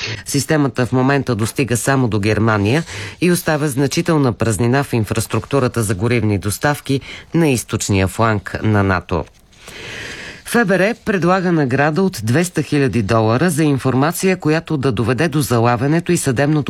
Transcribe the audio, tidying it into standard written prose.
Системата в момента достига само до Германия и оставя значителна празнина в инфраструктурата за горивни доставки на източния фланг на НАТО. ФБР предлага награда от $200,000 за информация, която да доведе до залавянето и съдебното